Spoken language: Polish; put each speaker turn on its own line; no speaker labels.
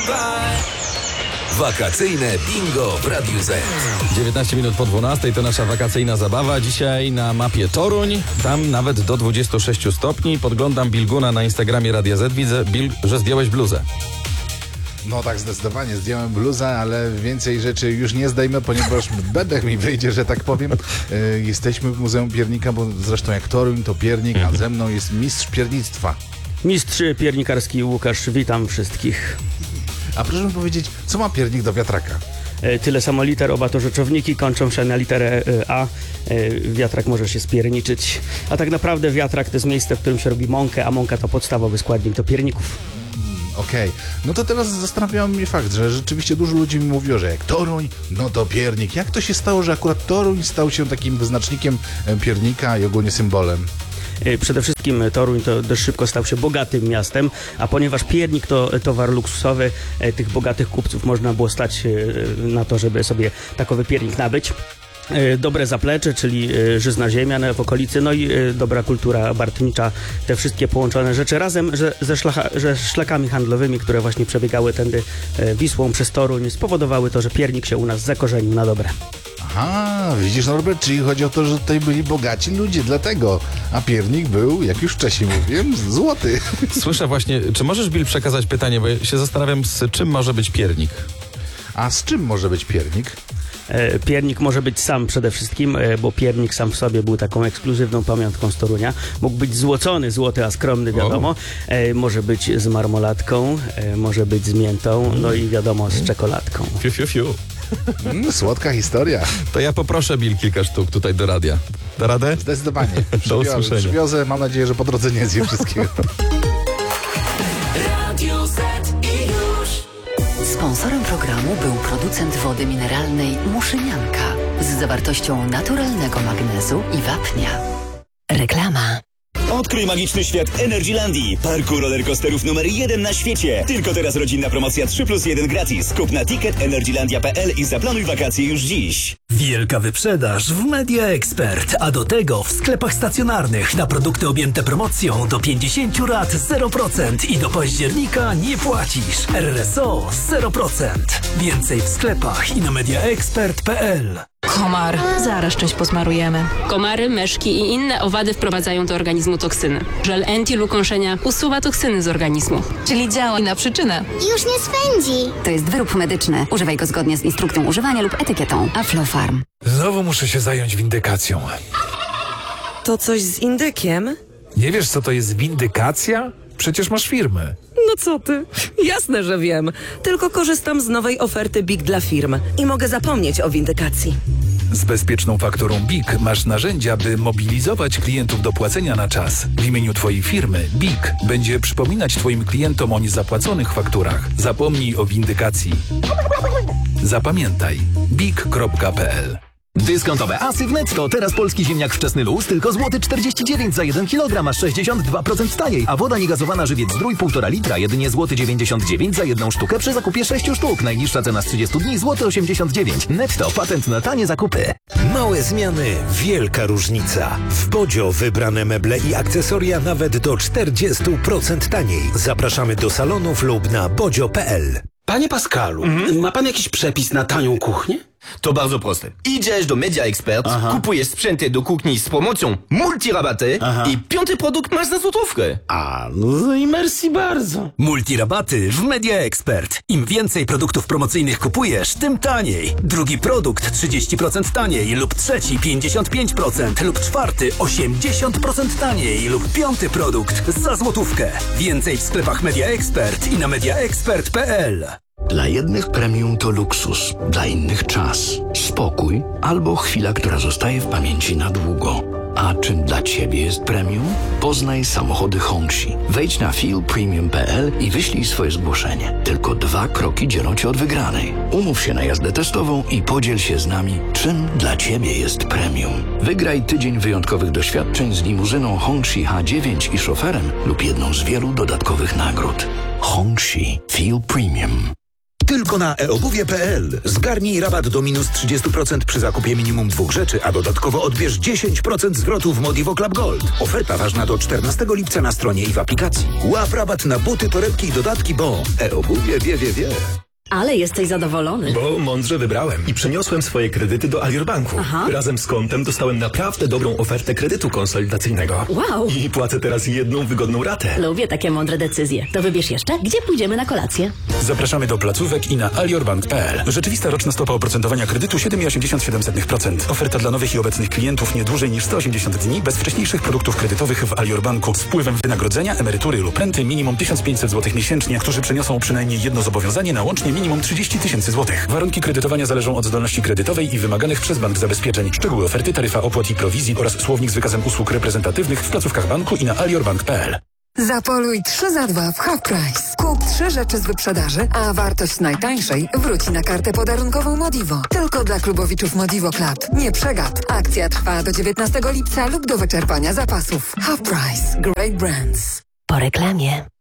Wakacyjne bingo w Radiu Z.
19 minut po 12 to nasza wakacyjna zabawa. Dzisiaj na mapie Toruń, tam nawet do 26 stopni. Podglądam Bilguna na Instagramie Radia Z. Widzę, Bil, że zdjąłeś bluzę.
No tak, zdecydowanie zdjąłem bluzę, ale więcej rzeczy już nie zdejmę, ponieważ bedech mi wyjdzie, że tak powiem. Jesteśmy w Muzeum Piernika, bo zresztą jak Toruń to piernik, a ze mną jest mistrz piernictwa.
Mistrz piernikarski Łukasz, witam wszystkich.
A proszę mi powiedzieć, co ma piernik do wiatraka?
Tyle samo liter, oba to rzeczowniki, kończą się na literę A. Wiatrak może się spierniczyć. A tak naprawdę wiatrak to jest miejsce, w którym się robi mąkę, a mąka to podstawowy składnik do pierników.
Okej. No to teraz zastanawiał mnie fakt, że rzeczywiście dużo ludzi mi mówiło, że jak Toruń, no to piernik. Jak to się stało, że akurat Toruń stał się takim wyznacznikiem piernika i ogólnie symbolem?
Przede wszystkim Toruń to dość szybko stał się bogatym miastem, a ponieważ piernik to towar luksusowy, tych bogatych kupców można było stać na to, żeby sobie takowy piernik nabyć. Dobre zaplecze, czyli żyzna ziemia w okolicy, no i dobra kultura bartnicza, te wszystkie połączone rzeczy razem ze szlakami handlowymi, które właśnie przebiegały tędy Wisłą przez Toruń, spowodowały to, że piernik się u nas zakorzenił na dobre.
Aha, widzisz, Norbert, czyli chodzi o to, że tutaj byli bogaci ludzie, dlatego. A piernik był, jak już wcześniej mówiłem, złoty.
Słyszę właśnie, czy możesz, Bil, przekazać pytanie, bo ja się zastanawiam, z czym może być piernik?
A z czym może być piernik?
Piernik może być sam przede wszystkim, bo piernik sam w sobie był taką ekskluzywną pamiątką z Torunia. Mógł być złocony, złoty, a skromny, wiadomo. Może być z marmolatką, może być z miętą, no i wiadomo, z czekoladką.
Fiu, fiu, fiu.
Słodka historia.
To ja poproszę, Bil, kilka sztuk tutaj do radia. Da radę?
Zdecydowanie.
Do usłyszenia.
Przywiozę, mam nadzieję, że po drodze nie zjem wszystkiego.
Radio Z i już.
Sponsorem programu był producent wody mineralnej Muszynianka z zawartością naturalnego magnezu i wapnia. Reklama.
Odkryj magiczny świat Energylandii, parku rollercoasterów numer 1 na świecie. Tylko teraz rodzinna promocja 3+1 gratis. Kup na ticketenergylandia.pl i zaplanuj wakacje już dziś.
Wielka wyprzedaż w Media Expert, a do tego w sklepach stacjonarnych na produkty objęte promocją do 50 lat 0% i do października nie płacisz. RSO 0%. Więcej w sklepach i na mediaexpert.pl.
Komar. Zaraz czymś posmarujemy.
Komary, myszki i inne owady wprowadzają do organizmu toksyny. Żel anti-lukąszenia usuwa toksyny z organizmu.
Czyli działa na przyczynę.
Już nie swędzi.
To jest wyrób medyczny. Używaj go zgodnie z instrukcją używania lub etykietą. Aflofarm.
Znowu muszę się zająć windykacją.
To coś z indykiem?
Nie wiesz, co to jest windykacja? Przecież masz firmę.
No co ty? Jasne, że wiem. Tylko korzystam z nowej oferty BIG dla firm i mogę zapomnieć o windykacji.
Z bezpieczną fakturą BIG masz narzędzia, by mobilizować klientów do płacenia na czas. W imieniu twojej firmy BIG będzie przypominać twoim klientom o niezapłaconych fakturach. Zapomnij o windykacji. Zapamiętaj big.pl.
Dyskontowe asy w Netto. Teraz polski ziemniak wczesny luz tylko złoty 49 za 1 kg, aż 62% taniej. A woda niegazowana Żywiec Zdrój 1,5 litra, jedynie złoty 99 za 1 sztukę przy zakupie 6 sztuk. Najniższa cena z 30 dni złoty 89. Netto, patent na tanie zakupy.
Małe zmiany, wielka różnica. W Bodzio wybrane meble i akcesoria nawet do 40% taniej. Zapraszamy do salonów lub na bodzio.pl.
Panie Pascalu, ma pan jakiś przepis na tanią kuchnię?
To bardzo proste. Idziesz do Media Expert, kupujesz sprzęty do kuchni z promocją multirabaty i 5. produkt masz za złotówkę.
A, no i merci bardzo.
Multirabaty w Media Expert. Im więcej produktów promocyjnych kupujesz, tym taniej. Drugi produkt 30% taniej lub trzeci 55% lub czwarty 80% taniej lub 5. produkt za złotówkę. Więcej w sklepach Media Expert i na mediaexpert.pl.
Dla jednych premium to luksus, dla innych czas, spokój albo chwila, która zostaje w pamięci na długo. A czym dla Ciebie jest premium? Poznaj samochody Hongxi. Wejdź na feelpremium.pl i wyślij swoje zgłoszenie. Tylko 2 kroki dzielą Cię od wygranej. Umów się na jazdę testową i podziel się z nami, czym dla Ciebie jest premium. Wygraj tydzień wyjątkowych doświadczeń z limuzyną Hongxi H9 i szoferem lub jedną z wielu dodatkowych nagród. Hongxi Feel Premium.
Tylko na eobuwie.pl. Zgarnij rabat do minus 30% przy zakupie minimum 2 rzeczy, a dodatkowo odbierz 10% zwrotu w Modivo Club Gold. Oferta ważna do 14 lipca na stronie i w aplikacji. Łap rabat na buty, torebki i dodatki, bo eobuwie wie.
Ale jesteś zadowolony.
Bo mądrze wybrałem i przeniosłem swoje kredyty do Alior Banku.
Aha.
Razem z kontem dostałem naprawdę dobrą ofertę kredytu konsolidacyjnego.
Wow.
I płacę teraz jedną wygodną ratę.
Lubię takie mądre decyzje. To wybierz jeszcze, gdzie pójdziemy na kolację.
Zapraszamy do placówek i na aliorbank.pl. Rzeczywista roczna stopa oprocentowania kredytu 7,87%. Oferta dla nowych i obecnych klientów nie dłużej niż 180 dni bez wcześniejszych produktów kredytowych w Alior Banku z wpływem wynagrodzenia, emerytury lub renty minimum 1500 zł miesięcznie, którzy przeniosą przynajmniej jedno zobowiązanie na łącznie minimum 30 000 złotych. Warunki kredytowania zależą od zdolności kredytowej i wymaganych przez bank zabezpieczeń. Szczegóły oferty, taryfa opłat i prowizji oraz słownik z wykazem usług reprezentatywnych w placówkach banku i na aliorbank.pl.
Zapoluj 3 za 2 w Half Price. Kup 3 rzeczy z wyprzedaży, a wartość najtańszej wróci na kartę podarunkową Modivo. Tylko dla klubowiczów Modivo Club. Nie przegap. Akcja trwa do 19 lipca lub do wyczerpania zapasów. Half Price. Great brands.
Po reklamie.